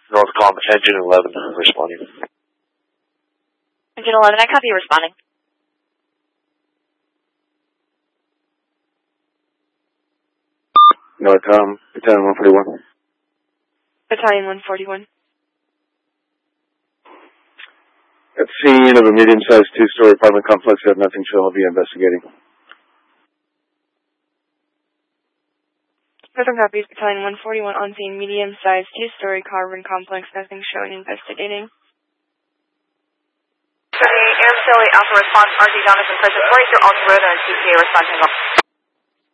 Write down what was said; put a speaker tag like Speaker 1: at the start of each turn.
Speaker 1: Northcom, Engine 11, responding.
Speaker 2: Engine 11, I copy you responding.
Speaker 1: Northcom, Battalion 141.
Speaker 2: Battalion 141.
Speaker 1: At the scene of a medium-sized two-story apartment complex, I have nothing to I'll be investigating.
Speaker 2: Northern copies, Battalion 141 on scene, medium-sized two-story carbon complex, nothing showing, investigating.
Speaker 3: So the Air Facility Alpha response, RG Jonathan present. Where is your Alta Road and CPA response?